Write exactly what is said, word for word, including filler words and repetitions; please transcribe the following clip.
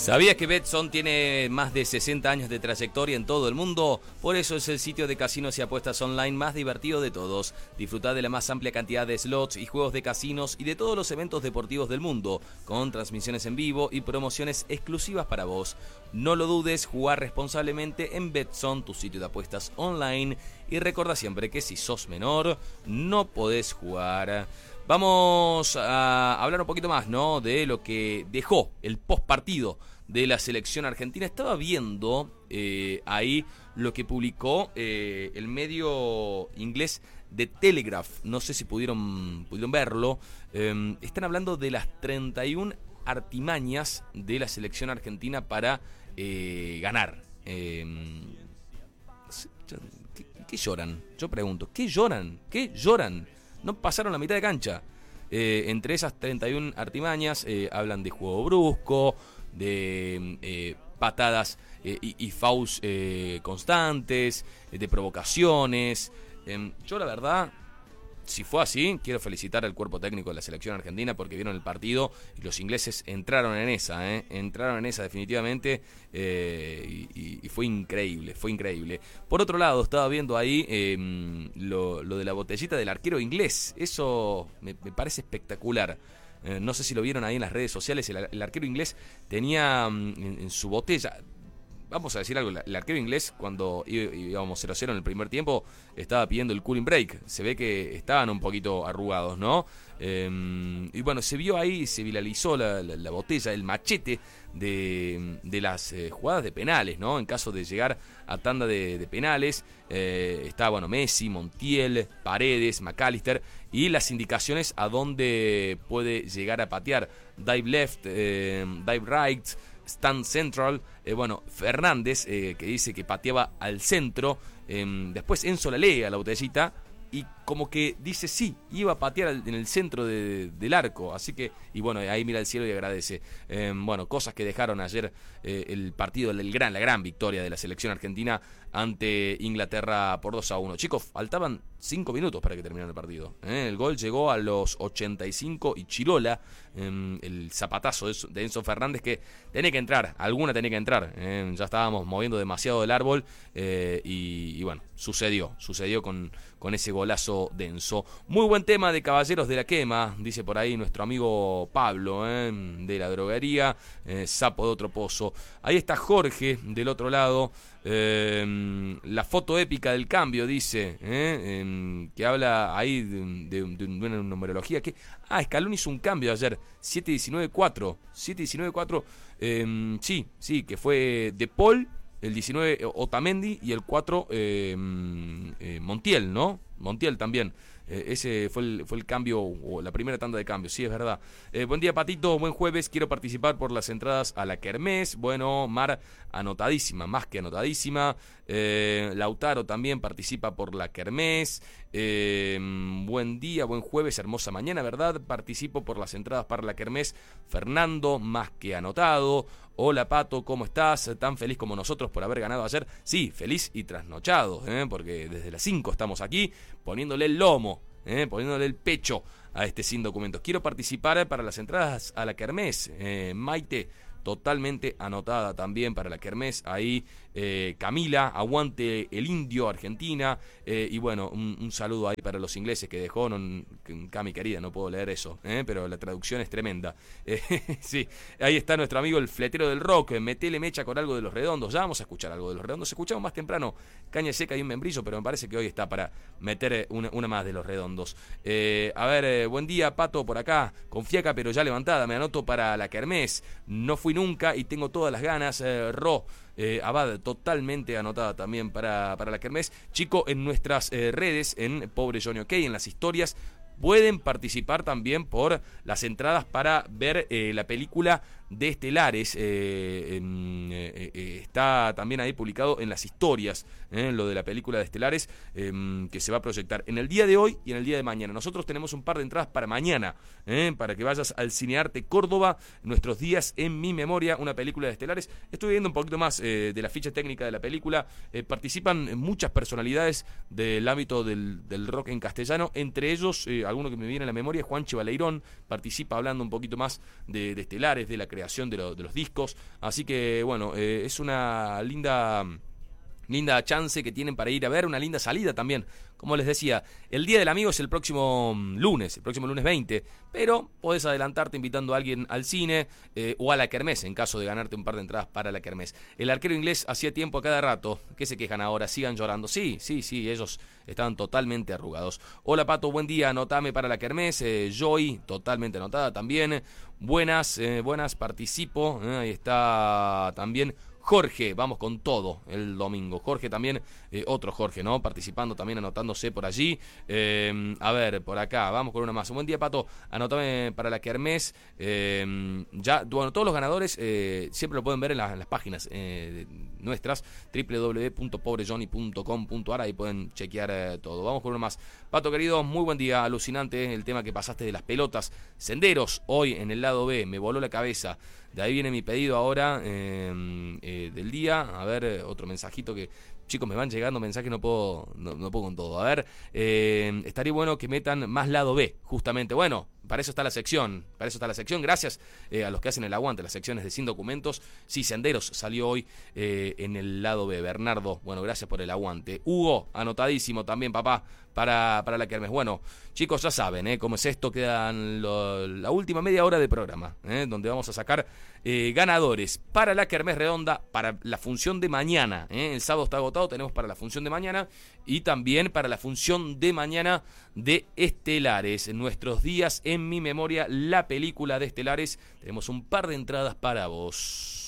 ¿Sabías que Betson tiene más de sesenta años de trayectoria en todo el mundo? Por eso es el sitio de casinos y apuestas online más divertido de todos. Disfruta de la más amplia cantidad de slots y juegos de casinos y de todos los eventos deportivos del mundo, con transmisiones en vivo y promociones exclusivas para vos. No lo dudes, jugar responsablemente en Betson, tu sitio de apuestas online. Y recuerda siempre que si sos menor, no podés jugar. Vamos a hablar un poquito más, ¿no?, de lo que dejó el postpartido de la selección argentina. Estaba viendo eh, ahí lo que publicó eh, el medio inglés The Telegraph. No sé si pudieron, pudieron verlo. Eh, están hablando de las treinta y una artimañas de la selección argentina para eh, ganar. Eh, ¿qué, ¿Qué lloran? Yo pregunto, ¿qué lloran? ¿Qué lloran? No pasaron la mitad de cancha. Eh, entre esas treinta y una artimañas eh, hablan de juego brusco, de eh, patadas eh, y, y fouls eh, constantes, eh, de provocaciones. Eh, yo la verdad, si fue así, quiero felicitar al cuerpo técnico de la selección argentina porque vieron el partido y los ingleses entraron en esa, ¿eh? entraron en esa definitivamente eh, y, y fue increíble, fue increíble. Por otro lado, estaba viendo ahí eh, lo, lo de la botellita del arquero inglés, eso me, me parece espectacular. Eh, no sé si lo vieron ahí en las redes sociales, el, el arquero inglés tenía en, en su botella... Vamos a decir algo, el arquero inglés cuando íbamos cero cero en el primer tiempo estaba pidiendo el cooling break. Se ve que estaban un poquito arrugados, ¿no? Eh, y bueno, se vio ahí, se viralizó la, la, la botella, el machete de, de las eh, jugadas de penales, ¿no? En caso de llegar a tanda de, de penales, eh, está, bueno, Messi, Montiel, Paredes, McAllister y las indicaciones a dónde puede llegar a patear. Dive left, eh, dive right, stand central, eh, bueno, Fernández, eh, que dice que pateaba al centro, eh, después Enzo la lee a la botellita y como que dice sí, iba a patear en el centro de, del arco, así que, y bueno, ahí mira al cielo y agradece. Eh, bueno, cosas que dejaron ayer eh, el partido, el gran, la gran victoria de la selección argentina ante Inglaterra por dos a uno. Chicos, faltaban cinco minutos para que terminara el partido. ¿eh? El gol llegó a los ochenta y cinco y Chirola, eh, el zapatazo de Enzo Fernández, que tenía que entrar, alguna tenía que entrar. ¿eh? Ya estábamos moviendo demasiado del árbol eh, y, y bueno, sucedió, sucedió con, con ese golazo de Enzo. Muy buen tema de Caballeros de la Quema, dice por ahí nuestro amigo Pablo, ¿eh? de la droguería, eh, Sapo de Otro Pozo. Ahí está Jorge del otro lado. Eh, la foto épica del cambio, dice, ¿eh? eh, que habla ahí de, de, de una numerología. Que, ah, Scaloni hizo un cambio ayer, siete diecinueve cuatro. siete diecinueve cuatro, eh, sí, sí, que fue De Paul, el diecinueve Otamendi y el cuatro eh, eh, Montiel, ¿no? Montiel también. Eh, ese fue el, fue el cambio, o la primera tanda de cambios, sí, es verdad. Eh, buen día, Patito, buen jueves, quiero participar por las entradas a la Kermés. Bueno, Mar, anotadísima, más que anotadísima. Eh, Lautaro también participa por la Kermés. Eh, buen día, buen jueves, hermosa mañana, ¿verdad? Participo por las entradas para la Kermés. Fernando, más que anotado. Hola, Pato, ¿cómo estás? ¿Tan feliz como nosotros por haber ganado ayer? Sí, feliz y trasnochado, ¿eh? porque desde las cinco estamos aquí poniéndole el lomo, ¿eh? poniéndole el pecho a este sin documentos. Quiero participar para las entradas a la Kermés. Eh, Maite, totalmente anotada también para la Kermés. Ahí eh, Camila, aguante el indio Argentina. Eh, y bueno, un, un saludo ahí para los ingleses que dejó. No, Cami querida, no puedo leer eso, eh, pero la traducción es tremenda. Eh, sí, ahí está nuestro amigo el fletero del rock. Metele mecha con algo de Los Redondos. Ya vamos a escuchar algo de Los Redondos. Escuchamos más temprano Caña Seca y un membrillo, pero me parece que hoy está para meter una, una más de Los Redondos. Eh, a ver, eh, buen día, Pato, por acá. Con fiaca, pero ya levantada. Me anoto para la Kermés. No fui nunca y tengo todas las ganas. Eh, Ro. Eh, Abad, totalmente anotada también para, para la Kermés. Chico, en nuestras eh, redes, en Pobre Johnny OK, en las historias, pueden participar también por las entradas para ver eh, la película de Estelares. Eh, en, eh, eh, está también ahí publicado en las historias, eh, lo de la película de Estelares, eh, que se va a proyectar en el día de hoy y en el día de mañana. Nosotros tenemos un par de entradas para mañana, eh, para que vayas al Cinearte Córdoba, Nuestros días en mi memoria, una película de Estelares. Estuve viendo un poquito más eh, de la ficha técnica de la película. Eh, participan muchas personalidades del ámbito del, del rock en castellano, entre ellos, eh, alguno que me viene a la memoria, Juanchi Baleirón, participa hablando un poquito más de, de Estelares, de la creación de, lo, de los discos. Así que, bueno, eh, es una linda... linda chance que tienen para ir a ver, una linda salida también. Como les decía, el Día del Amigo es el próximo lunes, el próximo lunes veinte, pero podés adelantarte invitando a alguien al cine eh, o a la kermés, en caso de ganarte un par de entradas para la kermés. El arquero inglés hacía tiempo a cada rato. ¿Qué se quejan ahora? ¿Sigan llorando? Sí, sí, sí, ellos estaban totalmente arrugados. Hola Pato, buen día, anotame para la kermés. Eh, Joy, totalmente anotada también. Buenas, eh, buenas, participo. Eh, ahí está también Jorge, vamos con todo el domingo. Jorge también, eh, otro Jorge, ¿no? Participando también, anotándose por allí. Eh, a ver, por acá, vamos con una más. Un buen día, Pato, anótame para la kermés. Eh, ya, bueno, todos los ganadores eh, siempre lo pueden ver en, la, en las páginas eh, nuestras, doble u doble u doble u punto pobre johnny punto com punto a r, ahí pueden chequear eh, todo. Vamos con uno más. Pato, querido, muy buen día, alucinante el tema que pasaste de las pelotas. Senderos, hoy en el lado B, me voló la cabeza. De ahí viene mi pedido ahora eh, eh, del día. A ver, eh, otro mensajito que... Chicos, me van llegando mensajes, no puedo no, no puedo con todo. A ver, eh, estaría bueno que metan más lado B, justamente. Bueno, para eso está la sección, para eso está la sección. Gracias eh, a los que hacen el aguante, las secciones de Sin Documentos. Sí, Senderos salió hoy eh, en el lado B. Bernardo, bueno, gracias por el aguante. Hugo, anotadísimo también, papá, para, para la kermés. Bueno, chicos, ya saben eh, cómo es esto. Quedan lo, la última media hora de programa, eh, donde vamos a sacar eh, ganadores para la kermés redonda, para la función de mañana. Eh. El sábado está agotado, tenemos para la función de mañana y también para la función de mañana de Estelares. Nuestros días en mi memoria, la película de Estelares. Tenemos un par de entradas para vos.